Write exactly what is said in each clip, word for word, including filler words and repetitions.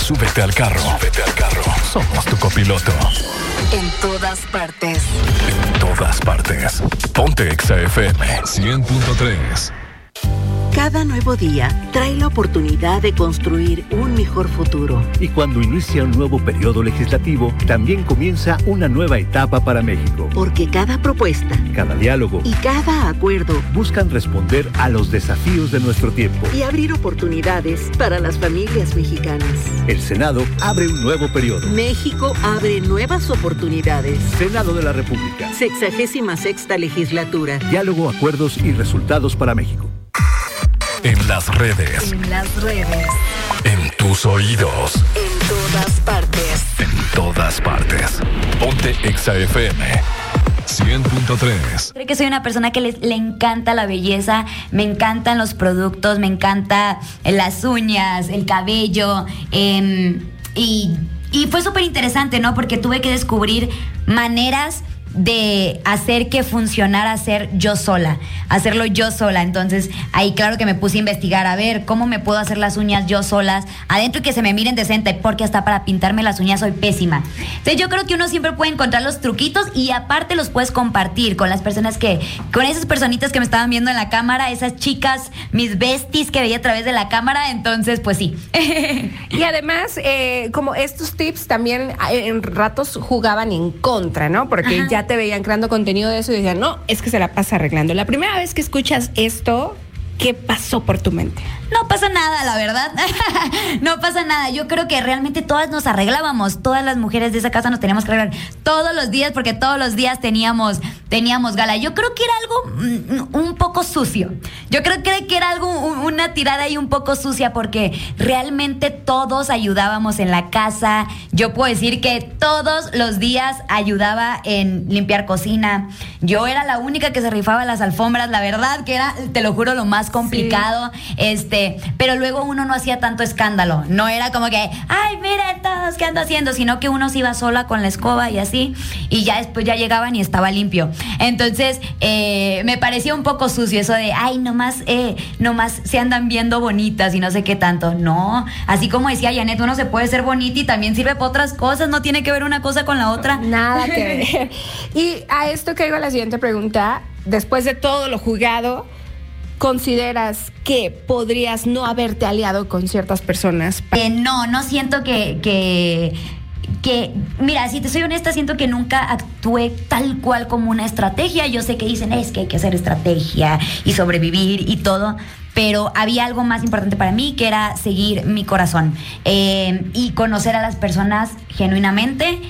súbete al carro. Súbete al carro. Somos tu copiloto. En todas partes. En todas partes. Ponte Exa F M cien punto tres. Cada nuevo día trae la oportunidad de construir un mejor futuro. Y cuando inicia un nuevo periodo legislativo, también comienza una nueva etapa para México. Porque cada propuesta, cada diálogo y cada acuerdo buscan responder a los desafíos de nuestro tiempo y abrir oportunidades para las familias mexicanas. El Senado abre un nuevo periodo. México abre nuevas oportunidades. Senado de la República. Sexagésima sexta legislatura. Diálogo, acuerdos y resultados para México. En las redes. En las redes. En tus oídos. En todas partes. En todas partes. Ponte Exa F M cien punto tres. Creo que soy una persona que le, le encanta la belleza, me encantan los productos, me encanta las uñas, el cabello, eh, y, y fue súper interesante, ¿no? Porque tuve que descubrir maneras de hacer que funcionara ser yo sola, hacerlo yo sola. Entonces ahí claro que me puse a investigar, a ver cómo me puedo hacer las uñas yo solas adentro y que se me miren decente, porque hasta para pintarme las uñas soy pésima. Entonces yo creo que uno siempre puede encontrar los truquitos y aparte los puedes compartir con las personas que, con esas personitas que me estaban viendo en la cámara, esas chicas, mis besties que veía a través de la cámara. Entonces pues sí. Y además eh, como estos tips también en ratos jugaban en contra, ¿no? Porque Ajá. ya te veían creando contenido de eso y decían, no, es que se la pasa arreglando. La primera vez que escuchas esto, ¿qué pasó por tu mente? No pasa nada, la verdad. No pasa nada. Yo creo que realmente todas nos arreglábamos. Todas las mujeres de esa casa nos teníamos que arreglar todos los días, porque todos los días teníamos, teníamos gala. Yo creo que era algo mm, un poco sucio. Yo creo que era algo, una tirada ahí un poco sucia, porque realmente todos ayudábamos en la casa. Yo puedo decir que todos los días ayudaba en limpiar cocina. Yo era la única que se rifaba las alfombras, la verdad, que era, te lo juro, lo más complicado. Sí. Este, pero luego uno no hacía tanto escándalo. No era como que, ay, miren todos qué ando haciendo, sino que uno se iba sola con la escoba y así, y ya después ya llegaban y estaba limpio. Entonces, eh, me parecía un poco sucio eso de, ay, nomás, eh, nomás se andan viendo bonitas y no sé qué tanto. No, así como decía Janet, uno se puede ser bonita y también sirve para otras cosas, no tiene que ver una cosa con la otra. Nada que ver. Y a esto que iba la siguiente pregunta, después de todo lo jugado, ¿consideras que podrías no haberte aliado con ciertas personas? Eh, no, no siento que, que, que... Mira, si te soy honesta, siento que nunca actué tal cual como una estrategia. Yo sé que dicen, es que hay que hacer estrategia y sobrevivir y todo, pero había algo más importante para mí, que era seguir mi corazón eh, y conocer a las personas genuinamente.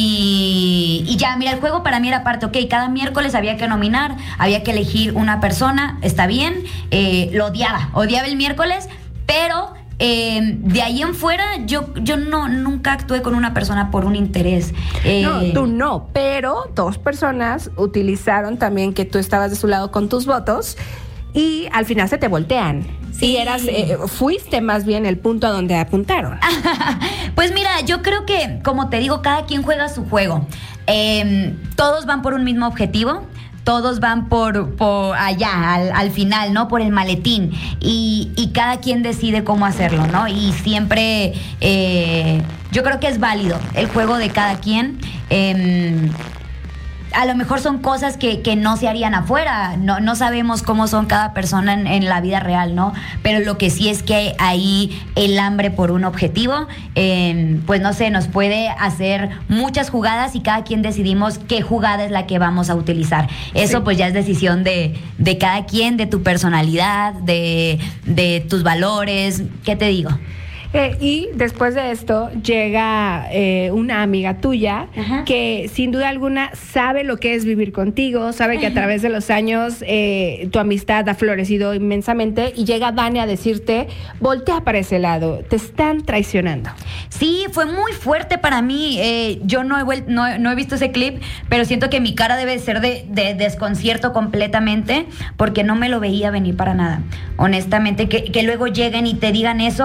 Y, y ya, mira, el juego para mí era parte, ok, cada miércoles había que nominar, había que elegir una persona, está bien, eh, lo odiaba, odiaba el miércoles, pero eh, de ahí en fuera yo, yo no, nunca actué con una persona por un interés. Eh, no, tú no, pero dos personas utilizaron también que tú estabas de su lado con tus votos y al final se te voltean. Sí. Y eras, eh, fuiste más bien el punto a donde apuntaron. Pues mira, yo creo que, como te digo, cada quien juega su juego. Eh, todos van por un mismo objetivo. Todos van por, por allá, al, al final, ¿no? Por el maletín. Y, y cada quien decide cómo hacerlo, ¿no? Y siempre, eh, yo creo que es válido el juego de cada quien. Eh, A lo mejor son cosas que, que no se harían afuera, no, no sabemos cómo son cada persona en, en la vida real, ¿no? Pero lo que sí es que ahí el hambre por un objetivo, eh, pues no sé, nos puede hacer muchas jugadas y cada quien decidimos qué jugada es la que vamos a utilizar. Eso sí. Pues ya es decisión de, de cada quien, de tu personalidad, de, de tus valores, ¿qué te digo? Eh, y después de esto llega eh, una amiga tuya Ajá. que sin duda alguna sabe lo que es vivir contigo, sabe que a través de los años eh, tu amistad ha florecido inmensamente y llega Dani a decirte, voltea para ese lado, te están traicionando. Sí, fue muy fuerte para mí. Eh, yo no he, vuel- no, he, no he visto ese clip, pero siento que mi cara debe ser de, de desconcierto completamente porque no me lo veía venir para nada. Honestamente, que, que luego lleguen y te digan eso,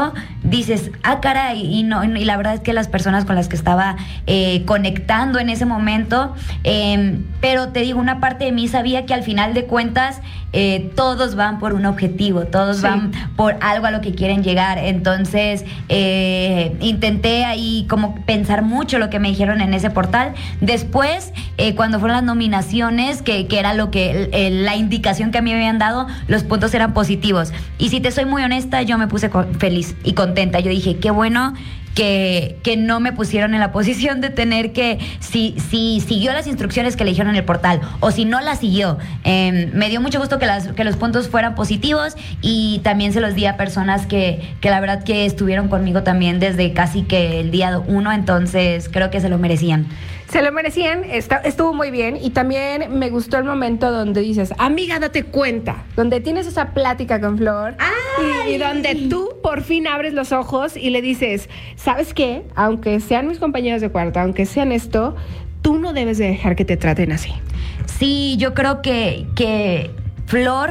dices, ah, caray, y, no, y la verdad es que las personas con las que estaba eh, conectando en ese momento, eh, pero te digo, una parte de mí sabía que al final de cuentas eh, todos van por un objetivo, todos sí. van por algo a lo que quieren llegar. Entonces eh, intenté ahí como pensar mucho lo que me dijeron en ese portal. Después, eh, cuando fueron las nominaciones, que, que era lo que eh, la indicación que a mí me habían dado, los puntos eran positivos. Y si te soy muy honesta, yo me puse co- feliz y contenta. Yo dije, qué bueno que, que no me pusieron en la posición de tener que, si, si siguió las instrucciones que le dijeron en el portal o si no las siguió. Eh, me dio mucho gusto que, las, que los puntos fueran positivos, y también se los di a personas que, que la verdad que estuvieron conmigo también desde casi que el día uno, entonces creo que se lo merecían. Se lo merecían, está, estuvo muy bien, y también me gustó el momento donde dices, amiga, date cuenta, donde tienes esa plática con Flor y, y donde tú por fin abres los ojos y le dices, ¿sabes qué? Aunque sean mis compañeros de cuarto, aunque sean esto, tú no debes de dejar que te traten así. Sí, yo creo que, que Flor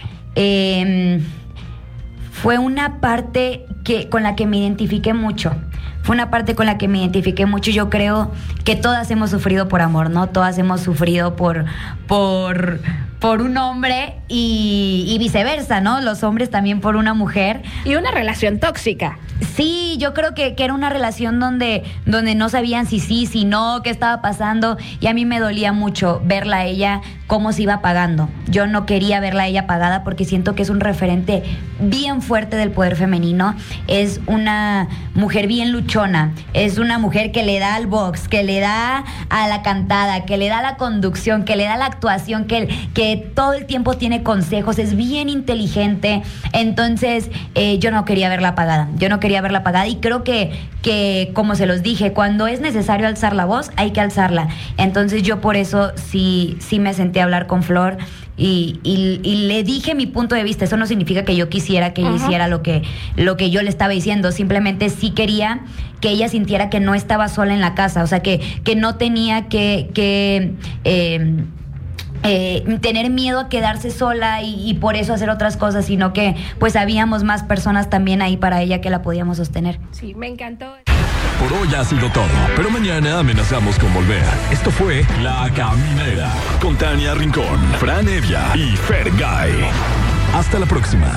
eh, fue una parte que, con la que me identifiqué mucho. Fue una parte con la que me identifiqué mucho. Yo creo que todas hemos sufrido por amor, ¿no? Todas hemos sufrido por, por, por un hombre y, y viceversa, ¿no? Los hombres también por una mujer. Y una relación tóxica. Sí, yo creo que, que era una relación donde, donde no sabían si sí, si no, qué estaba pasando. Y a mí me dolía mucho verla a ella cómo se iba apagando. Yo no quería verla a ella apagada porque siento que es un referente bien fuerte del poder femenino. Es una mujer bien luchona. Es una mujer que le da al box, que le da a la cantada, que le da a la conducción, que le da a la actuación, que, que todo el tiempo tiene consejos. Es bien inteligente. Entonces, eh, yo no quería verla apagada. Yo no quería verla apagada, y creo que, que, como se los dije, cuando es necesario alzar la voz, hay que alzarla. Entonces yo por eso sí, sí me senté a hablar con Flor y, y, y le dije mi punto de vista. Eso no significa que yo quisiera que ella uh-huh. hiciera lo que, lo que yo le estaba diciendo. Simplemente sí quería que ella sintiera que no estaba sola en la casa, o sea, que, que no tenía que... que eh, Eh, tener miedo a quedarse sola y, y por eso hacer otras cosas, sino que pues habíamos más personas también ahí para ella que la podíamos sostener. Sí, me encantó. Por hoy ha sido todo, pero mañana amenazamos con volver. Esto fue La Caminera con Tania Rincón, Fran Evia y Fergay. Hasta la próxima.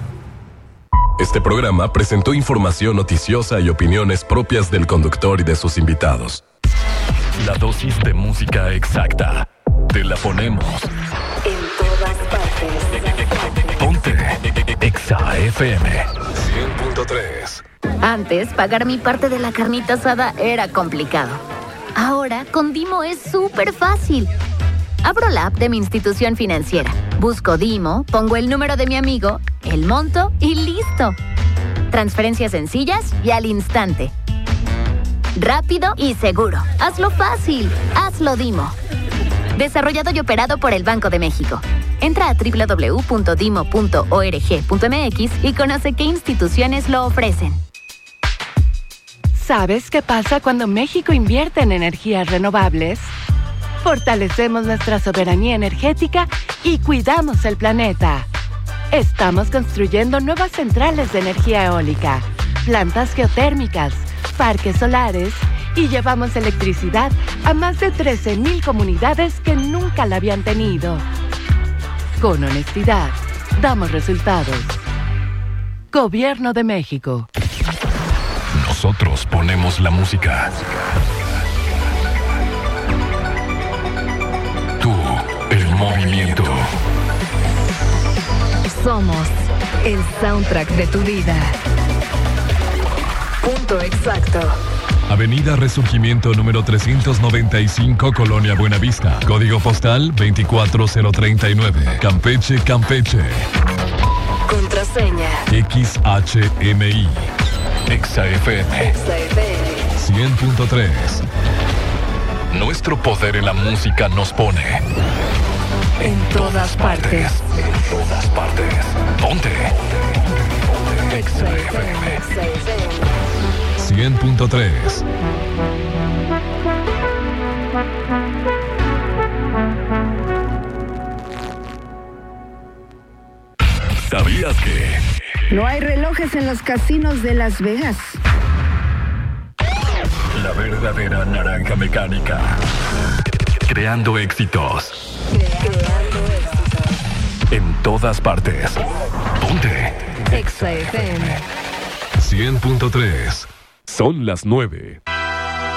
Este programa presentó información noticiosa y opiniones propias del conductor y de sus invitados. La dosis de música exacta te la ponemos en todas partes. Ponte Exa F M cien punto tres. Antes, pagar mi parte de la carnita asada era complicado. Ahora, con Dimo es súper fácil. Abro la app de mi institución financiera, busco Dimo, pongo el número de mi amigo, el monto y listo. Transferencias sencillas y al instante. Rápido y seguro. Hazlo fácil. Hazlo Dimo. Desarrollado y operado por el Banco de México. Entra a doble u doble u doble u punto dimo punto org punto m x y conoce qué instituciones lo ofrecen. ¿Sabes qué pasa cuando México invierte en energías renovables? Fortalecemos nuestra soberanía energética y cuidamos el planeta. Estamos construyendo nuevas centrales de energía eólica, plantas geotérmicas, parques solares, y llevamos electricidad a más de trece mil comunidades que nunca la habían tenido. Con honestidad, damos resultados. Gobierno de México. Nosotros ponemos la música. Tú, el movimiento. Somos el soundtrack de tu vida. Punto exacto. Avenida Resurgimiento número trescientos noventa y cinco, Colonia Buenavista. Código postal veinticuatro cero treinta y nueve. Campeche, Campeche. Contraseña X H M I. Exa F M Exa F M cien punto tres. Nuestro poder en la música nos pone en todas partes. En todas partes. Ponte Exa F M cien punto tres. ¿Sabías que No hay relojes en los casinos de Las Vegas. La verdadera naranja mecánica. Creando éxitos. Creando éxitos. En todas partes. Ponte. Exa F M. cien punto tres. Son las nueve.